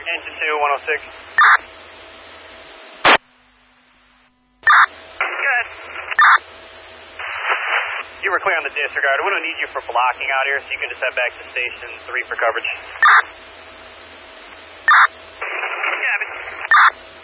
Engine 2, 106. Good. You were clear on the disregard. We don't need you for blocking out here, so you can just head back to station 3 for coverage.